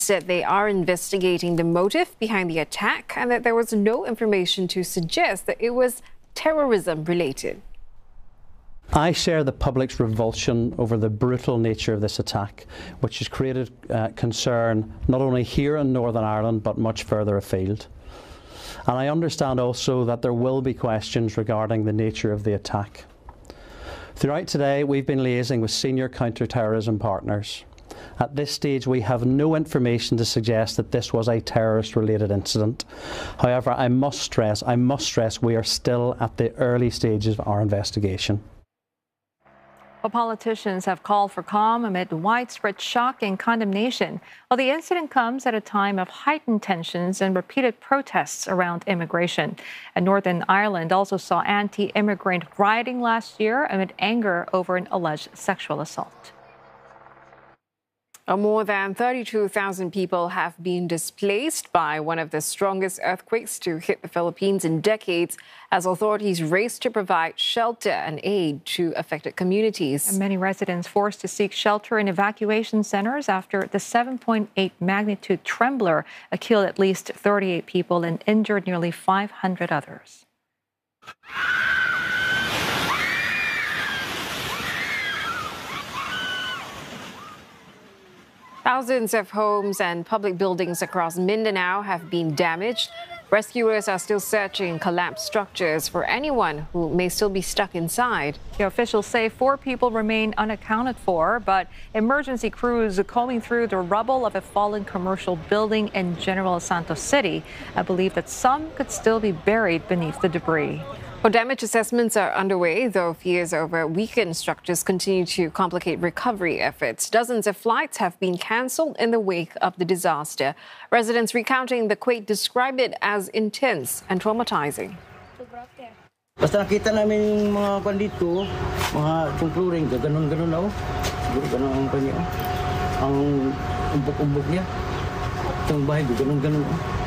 said they are investigating the motive behind the attack and that there was no information to suggest that it was terrorism related. I share the public's revulsion over the brutal nature of this attack, which has created concern not only here in Northern Ireland but much further afield. And I understand also that there will be questions regarding the nature of the attack. Throughout today, we've been liaising with senior counter-terrorism partners. At this stage, we have no information to suggest that this was a terrorist-related incident. However, I must stress we are still at the early stages of our investigation. Well, politicians have called for calm amid widespread shock and condemnation. While the incident comes at a time of heightened tensions and repeated protests around immigration. And Northern Ireland also saw anti-immigrant rioting last year amid anger over an alleged sexual assault. More than 32,000 people have been displaced by one of the strongest earthquakes to hit the Philippines in decades as authorities race to provide shelter and aid to affected communities. And many residents forced to seek shelter in evacuation centers after the 7.8 magnitude trembler killed at least 38 people and injured nearly 500 others. Thousands of homes and public buildings across Mindanao have been damaged. Rescuers are still searching collapsed structures for anyone who may still be stuck inside. The officials say 4 people remain unaccounted for, but emergency crews are combing through the rubble of a fallen commercial building in General Santos City. I believe that some could still be buried beneath the debris. Well, damage assessments are underway, though fears over weakened structures continue to complicate recovery efforts. Dozens of flights have been cancelled in the wake of the disaster. Residents recounting the quake describe it as intense and traumatizing. Basta nakita namin yung mga kwan dito, mga flooring, ganun-ganun na. Siguro ganun ang kanya. Ang umbok-umbok niya. Itong bahay, ganun-ganun.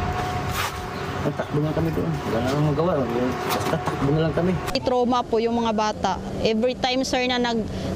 Takbo nga kami doon. Wala nang magawa. Basta takbo na lang kami. Trauma po yung mga bata. Every time, sir, na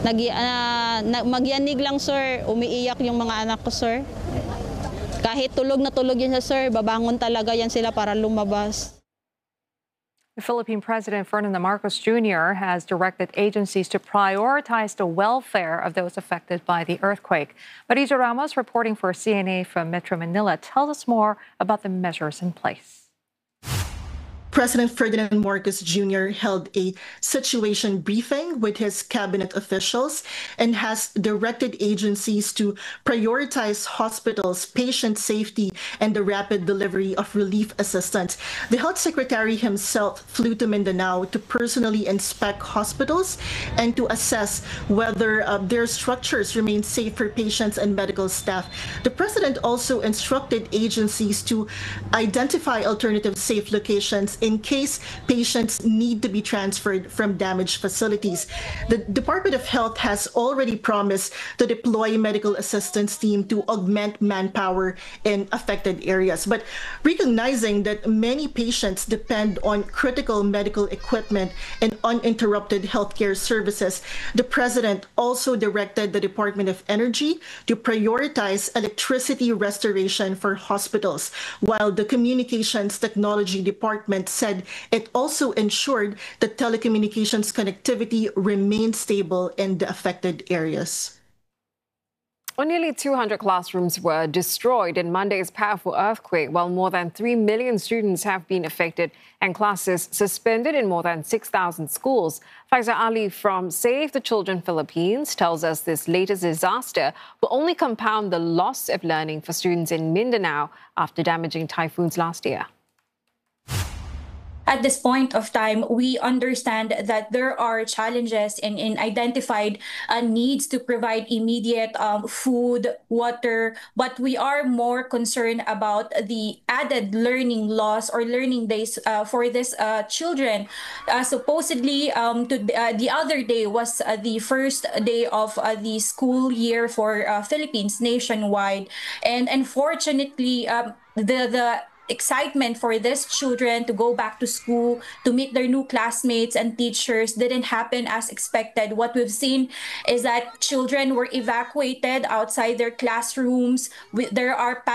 magyanig lang, sir, umiiyak yung mga anak ko, sir. Kahit tulog na tulog yan siya, sir, babangon talaga yan sila para lumabas. The Philippine President Ferdinand Marcos Jr. has directed agencies to prioritize the welfare of those affected by the earthquake. Marisa Ramos, reporting for CNA from Metro Manila, tells us more about the measures in place. President Ferdinand Marcos Jr. held a situation briefing with his cabinet officials and has directed agencies to prioritize hospitals, patient safety, and the rapid delivery of relief assistance. The health secretary himself flew to Mindanao to personally inspect hospitals and to assess whether their structures remain safe for patients and medical staff. The president also instructed agencies to identify alternative safe locations in case patients need to be transferred from damaged facilities. The Department of Health has already promised to deploy medical assistance team to augment manpower in affected areas. But recognizing that many patients depend on critical medical equipment and uninterrupted healthcare services, the president also directed the Department of Energy to prioritize electricity restoration for hospitals, while the Communications Technology Department said it also ensured that telecommunications connectivity remained stable in the affected areas. Nearly 200 classrooms were destroyed in Monday's powerful earthquake, while more than 3 million students have been affected and classes suspended in more than 6,000 schools. Faiza Ali from Save the Children Philippines tells us this latest disaster will only compound the loss of learning for students in Mindanao after damaging typhoons last year. At this point of time, we understand that there are challenges in identified needs to provide immediate food, water, but we are more concerned about the added learning loss or learning days for these children. Supposedly, the other day was the first day of the school year for Philippines nationwide. And unfortunately, the excitement for these children to go back to school, to meet their new classmates and teachers didn't happen as expected. What we've seen is that children were evacuated outside their classrooms. There are